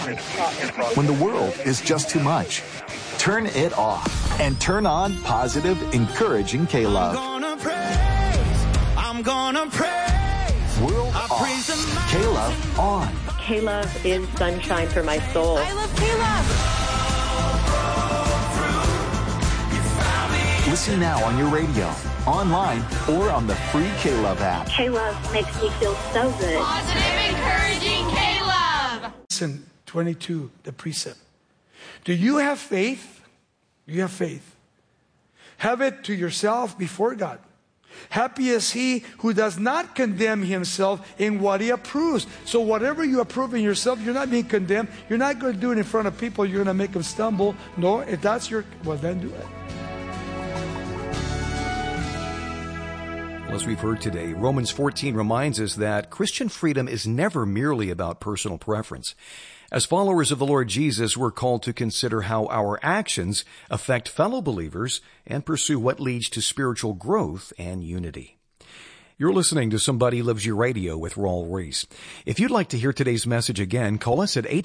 When the world is just too much, turn it off and turn on positive, encouraging K-Love. I'm gonna praise. World off. K-Love on. K-Love is sunshine for my soul. I love K-Love. Listen now on your radio, online, or on the free K-Love app. K-Love makes me feel so good. Positive, encouraging K-Love. Listen, 22, the precept. Do you have faith? You have faith. Have it to yourself before God. Happy is he who does not condemn himself in what he approves. So whatever you approve in yourself, you're not being condemned. You're not going to do it in front of people. You're going to make them stumble. No, if that's your, well, then do it. As we've heard today, Romans 14 reminds us that Christian freedom is never merely about personal preference. As followers of the Lord Jesus, we're called to consider how our actions affect fellow believers and pursue what leads to spiritual growth and unity. You're listening to Somebody Loves You Radio with Raul Ries. If you'd like to hear today's message again, call us at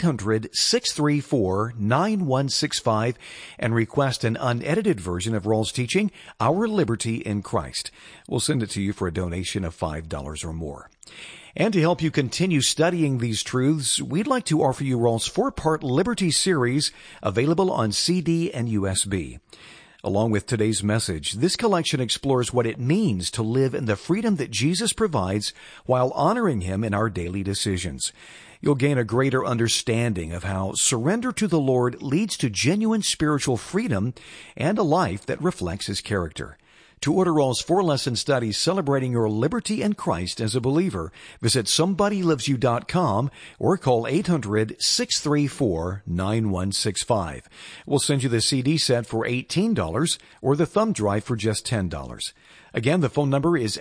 800-634-9165 and request an unedited version of Raul's teaching, Our Liberty in Christ. We'll send it to you for a donation of $5 or more. And to help you continue studying these truths, we'd like to offer you Raul's 4-part Liberty series available on CD and USB. Along with today's message, this collection explores what it means to live in the freedom that Jesus provides while honoring Him in our daily decisions. You'll gain a greater understanding of how surrender to the Lord leads to genuine spiritual freedom and a life that reflects His character. To order Raul's 4-lesson studies celebrating your liberty in Christ as a believer, visit somebodylovesyou.com or call 800-634-9165. We'll send you the CD set for $18 or the thumb drive for just $10. Again, the phone number is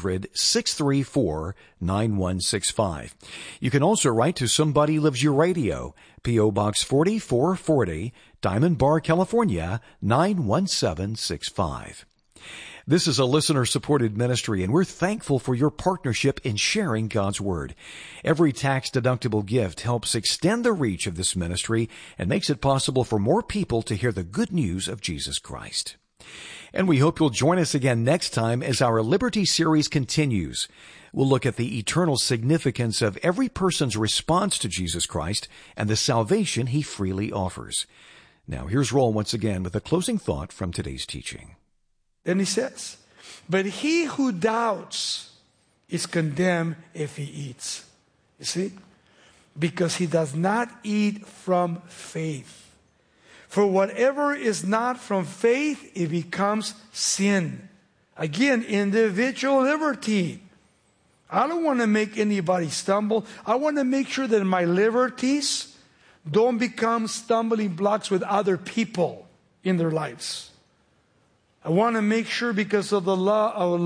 800-634-9165. You can also write to Somebody Loves You Radio, P.O. Box 4440, Diamond Bar, California, 91765. This is a listener-supported ministry, and we're thankful for your partnership in sharing God's Word. Every tax-deductible gift helps extend the reach of this ministry and makes it possible for more people to hear the good news of Jesus Christ. And we hope you'll join us again next time as our Liberty series continues. We'll look at the eternal significance of every person's response to Jesus Christ and the salvation He freely offers. Now, here's Raul once again with a closing thought from today's teaching. Then he says, but he who doubts is condemned if he eats. You see? Because he does not eat from faith. For whatever is not from faith, it becomes sin. Again, individual liberty. I don't want to make anybody stumble. I want to make sure that my liberties don't become stumbling blocks with other people in their lives. I want to make sure, because of the law of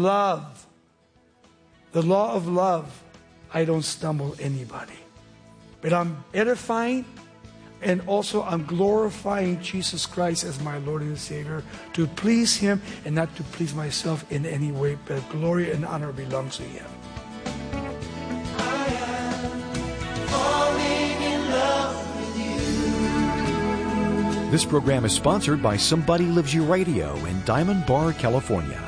love, I don't stumble anybody. But I'm edifying, and also I'm glorifying Jesus Christ as my Lord and Savior, to please Him and not to please myself in any way, but glory and honor belongs to Him. This program is sponsored by Somebody Loves You Radio in Diamond Bar, California.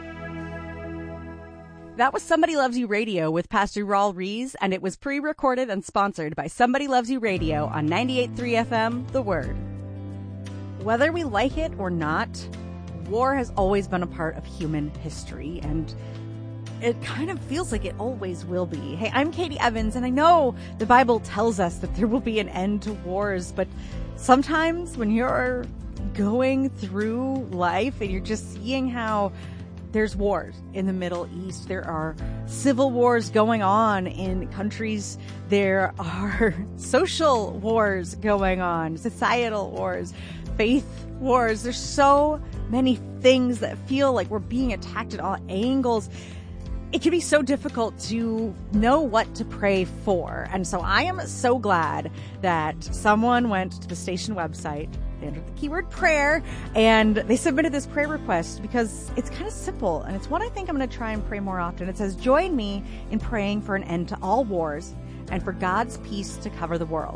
That was Somebody Loves You Radio with Pastor Raul Ries, and it was pre-recorded and sponsored by Somebody Loves You Radio on 98.3 FM, The Word. Whether we like it or not, war has always been a part of human history, and it kind of feels like it always will be. Hey, I'm Katie Evans, and I know the Bible tells us that there will be an end to wars, but sometimes when you're going through life and you're just seeing how there's wars in the Middle East, there are civil wars going on in countries, there are social wars going on, societal wars, faith wars. There's so many things that feel like we're being attacked at all angles. It can be so difficult to know what to pray for. And so I am so glad that someone went to the station website, they entered the keyword prayer, and they submitted this prayer request because it's kind of simple. And it's one I think I'm going to try and pray more often. It says, join me in praying for an end to all wars and for God's peace to cover the world.